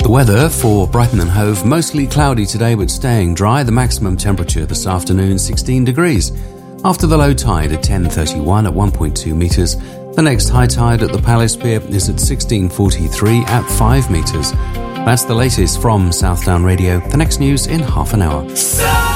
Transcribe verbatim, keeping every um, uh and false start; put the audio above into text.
The weather for Brighton and Hove, mostly cloudy today but staying dry. The maximum temperature this afternoon, sixteen degrees. After the low tide at ten thirty-one at one point two metres, the next high tide at the Palace Pier is at sixteen forty-three at five metres. That's the latest from Southdown Radio. The next news in half an hour.